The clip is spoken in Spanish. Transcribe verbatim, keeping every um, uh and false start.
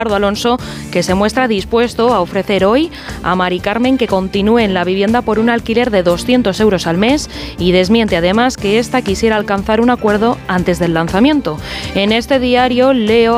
Alonso, que se muestra dispuesto a ofrecer hoy a Mari Carmen que continúe en la vivienda por un alquiler de doscientos euros al mes y desmiente además que ésta quisiera alcanzar un acuerdo antes del lanzamiento. En este diario leo